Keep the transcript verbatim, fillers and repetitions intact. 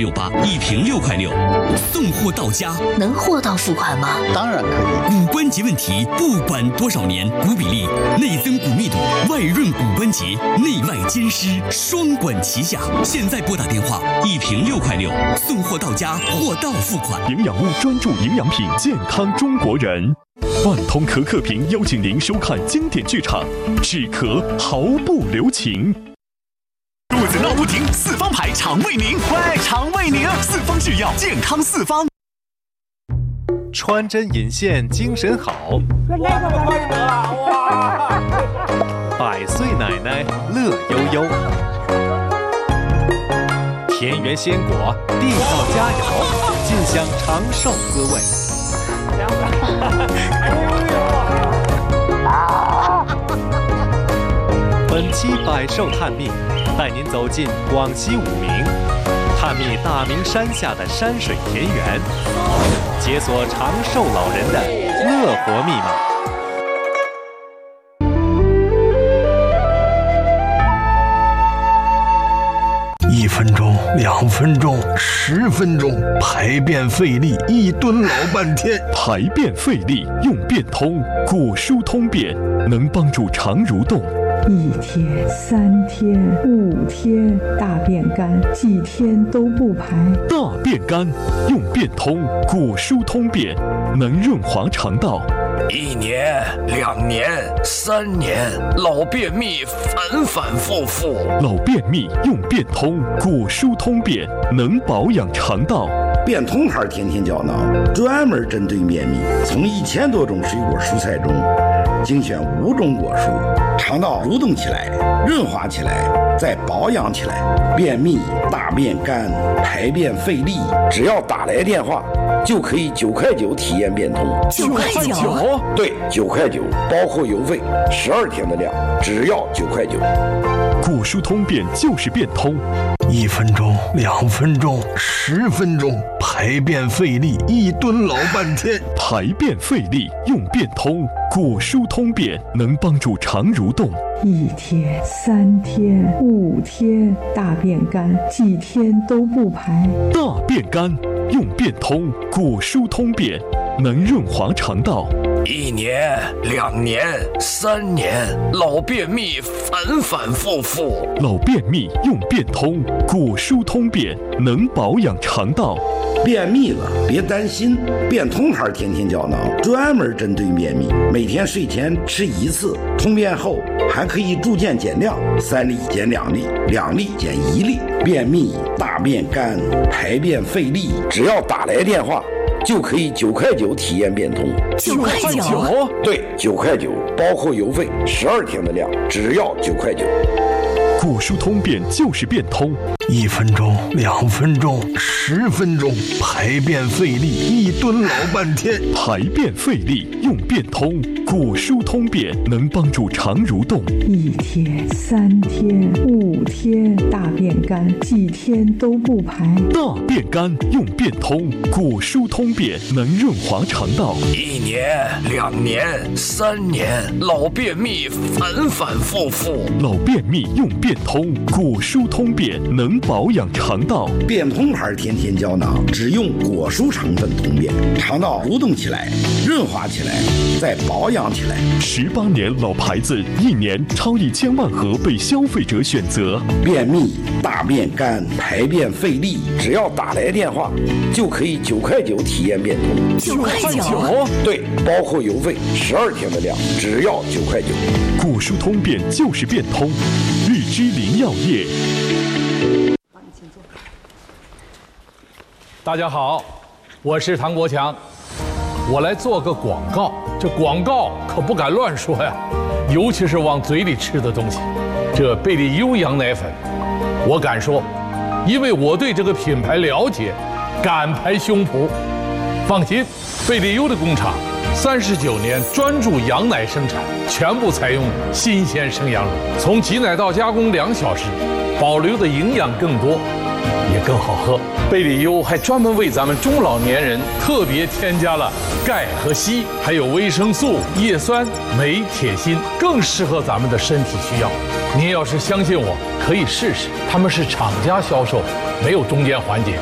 六八，一瓶六块六，送货到家。 能货到付款吗？ 当然可以。 骨关节问题，不管多少年，骨比例、内增骨密度、外润骨关节、内外兼施，双管齐下。现在拨打电话，一瓶六块六，送货到家，货到付款。 营养屋专注营养品，健康中国人。万通可可屏邀请您收看经典剧场，止咳毫不留情。肚子闹不停，四方牌肠胃宁，喂，肠胃宁，四方制药，健康四方。 穿针引线，精神好。 这那个可以得了，哇！ 百岁奶奶乐悠悠。田园鲜果，地道佳肴，尽享长寿滋味。本期百寿探秘，带您走进广西武鸣，探秘大明山下的山水田园，解锁长寿老人的乐活密码。 一分钟，两分钟，十分钟，排便费力，一蹲老半天。 排便费力用便通，骨疏通便，能帮助肠蠕动。 一天、三天、五天，大便干，几天都不排。 大便干用便通，骨疏通便，能润滑肠道。 一年、两年、三年，老便秘反反复复。 老便秘用便通，骨疏通便，能保养肠道。 便通牌甜甜胶囊专门针对便秘，从一千多种水果蔬菜中精选五种果蔬，肠道蠕动起来，润滑起来，再保养起来。便秘、大便干、排便费力，只要打来电话，就可以九块九体验便通。 九块九？ 对，九块九，包括邮费，十二天的量，只要九块九。 骨疏通便就是便通。 一分钟，两分钟，十分钟，排便费力，一蹲老半天。 排便费力用便通，骨疏通便，能帮助肠蠕动。 一天、三天、五天，大便干，几天都不排。 大便干用便通，骨疏通便，能润滑肠道。 一年、两年、三年，老便秘反反复复。 老便秘用便通，骨疏通便，能保养肠道。 便秘了别担心，便通牌甜甜胶囊专门针对便秘，每天睡前吃一次，通便后还可以逐渐减量，三粒减两粒，两粒减一粒。便秘、大便干、排便费力，只要打来电话，就可以九块九体验便通。 九块九？ 对，九块九，包括邮费，十二天的量，只要九块九。 骨疏通便就是便通。 一分钟，两分钟，十分钟，排便费力，一蹲老半天。 排便费力用便通，骨疏通便，能帮助肠蠕动。 一天、三天、五天，大便干，几天都不排。 大便干用便通，骨疏通便，能润滑肠道。 一年、两年、三年，老便秘反反复复。 老便秘用便通，骨疏通便，能保养肠道。 便通牌甜甜胶囊只用果蔬成分通便，肠道蠕动起来，润滑起来，再保养起来。 十八年老牌子，一年超一千万盒被消费者选择。 便秘、大便干、排便费力，只要打来电话，就可以九块九体验便通。 九块九？ 对，包括邮费，十二天的量，只要九块九。 骨疏通便就是便通，日之林药业。 大家好，我是唐国强，我来做个广告。这广告可不敢乱说呀，尤其是往嘴里吃的东西。这贝利优羊奶粉，我敢说，因为我对这个品牌了解，敢拍胸脯。放心，贝利优的工厂三十九年专注羊奶生产，全部采用新鲜生羊乳，从挤奶到加工两小时，保留的营养更多，也更好喝。贝利优还专门为咱们中老年人特别添加了钙和硒，还有维生素、叶酸、镁、铁、锌，更适合咱们的身体需要。您要是相信我，可以试试，他们是厂家销售，没有中间环节。